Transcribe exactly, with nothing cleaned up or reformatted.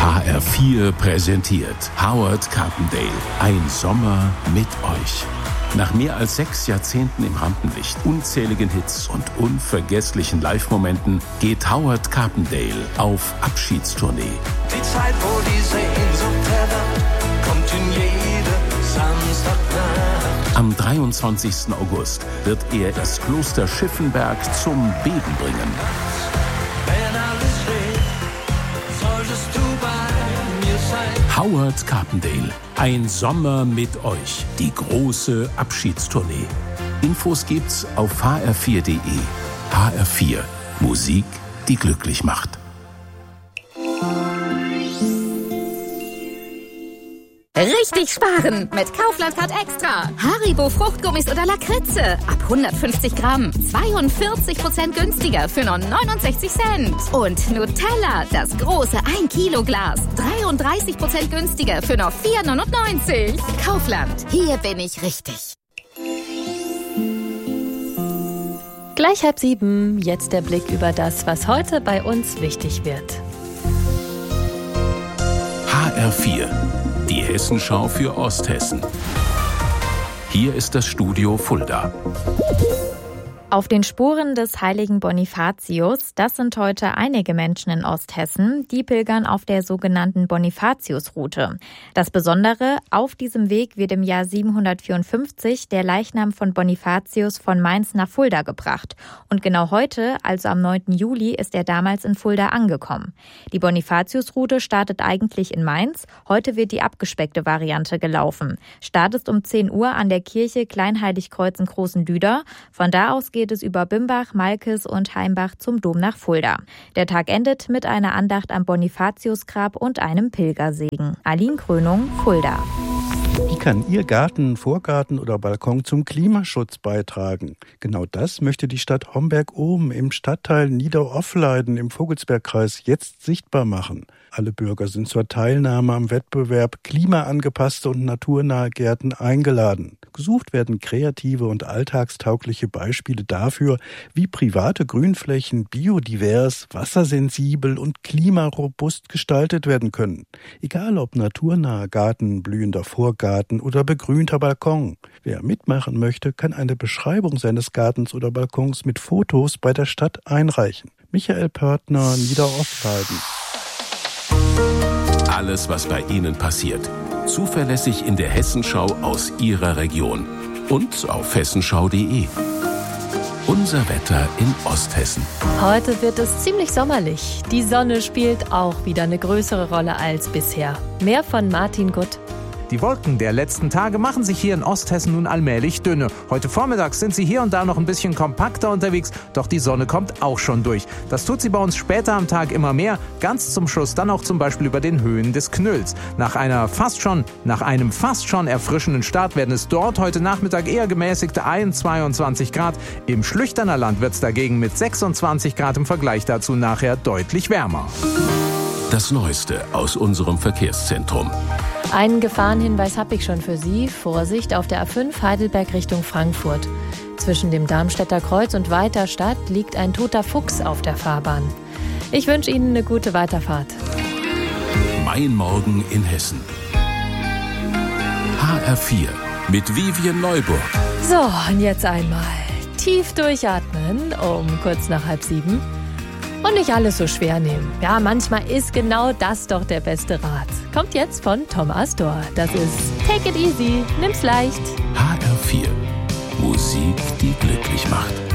H R vier präsentiert Howard Carpendale. Ein Sommer mit euch. Nach mehr als sechs Jahrzehnten im Rampenlicht, unzähligen Hits und unvergesslichen Live-Momenten geht Howard Carpendale auf Abschiedstournee. Die Zeit, wo die Sehnsucht erwacht, kommt in jede Samstagnacht. Am dreiundzwanzigsten August wird er das Kloster Schiffenberg zum Beben bringen. Wenn alles steht, solltest du bei mir sein. Howard Carpendale. Ein Sommer mit euch. Die große Abschiedstournee. Infos gibt's auf h r vier punkt d e. H R vier. Musik, die glücklich macht. Richtig sparen mit Kaufland Card Extra. Haribo Fruchtgummis oder Lakritze. Ab hundertfünfzig Gramm. zweiundvierzig Prozent günstiger für nur neunundsechzig Cent. Und Nutella, das große ein Kilo Glas. dreiunddreißig Prozent günstiger für nur vier neunundneunzig. Kaufland, hier bin ich richtig. Gleich halb sieben, jetzt der Blick über das, was heute bei uns wichtig wird. H R vier. Die Hessenschau für Osthessen. Hier ist das Studio Fulda. Auf den Spuren des heiligen Bonifatius, das sind heute einige Menschen in Osthessen, die pilgern auf der sogenannten Bonifatius-Route. Das Besondere, auf diesem Weg wird im Jahr siebenhundertvierundfünfzig der Leichnam von Bonifatius von Mainz nach Fulda gebracht. Und genau heute, also am neunten Juli, ist er damals in Fulda angekommen. Die Bonifatius-Route startet eigentlich in Mainz. Heute wird die abgespeckte Variante gelaufen. Start ist um zehn Uhr an der Kirche Kleinheiligkreuz in Großen Lüder. Von da aus geht es über Bimbach, Malkes und Heimbach zum Dom nach Fulda. Der Tag endet mit einer Andacht am Bonifatiusgrab und einem Pilgersegen. Aline Krönung, Fulda. Wie kann Ihr Garten, Vorgarten oder Balkon zum Klimaschutz beitragen? Genau das möchte die Stadt Homberg-Ohm im Stadtteil Nieder-Offleiden im Vogelsbergkreis jetzt sichtbar machen. Alle Bürger sind zur Teilnahme am Wettbewerb klimaangepasste und naturnahe Gärten eingeladen. Gesucht werden kreative und alltagstaugliche Beispiele dafür, wie private Grünflächen biodivers, wassersensibel und klimarobust gestaltet werden können. Egal ob naturnaher Garten, blühender Vorgarten oder begrünter Balkon. Wer mitmachen möchte, kann eine Beschreibung seines Gartens oder Balkons mit Fotos bei der Stadt einreichen. Michael Pörtner, Nieder-Offleiden. Alles, was bei Ihnen passiert. Zuverlässig in der Hessenschau aus Ihrer Region. Und auf hessenschau punkt d e. Unser Wetter in Osthessen. Heute wird es ziemlich sommerlich. Die Sonne spielt auch wieder eine größere Rolle als bisher. Mehr von Martin Gutt. Die Wolken der letzten Tage machen sich hier in Osthessen nun allmählich dünne. Heute Vormittag sind sie hier und da noch ein bisschen kompakter unterwegs, doch die Sonne kommt auch schon durch. Das tut sie bei uns später am Tag immer mehr, ganz zum Schluss dann auch zum Beispiel über den Höhen des Knülls. Nach einer fast schon, nach einem fast schon erfrischenden Start werden es dort heute Nachmittag eher gemäßigte einundzwanzig Grad. Im Schlüchterner Land wird es dagegen mit sechsundzwanzig Grad im Vergleich dazu nachher deutlich wärmer. Das Neueste aus unserem Verkehrszentrum. Einen Gefahrenhinweis habe ich schon für Sie. Vorsicht auf der A fünf Heidelberg Richtung Frankfurt. Zwischen dem Darmstädter Kreuz und Weiterstadt liegt ein toter Fuchs auf der Fahrbahn. Ich wünsche Ihnen eine gute Weiterfahrt. Mein Morgen in Hessen. H R vier mit Vivian Neuburg. So, und jetzt einmal tief durchatmen um kurz nach halb sieben. Und nicht alles so schwer nehmen. Ja, manchmal ist genau das doch der beste Rat. Kommt jetzt von Tom Astor. Das ist Take It Easy, nimm's leicht. H R vier. Musik, die glücklich macht.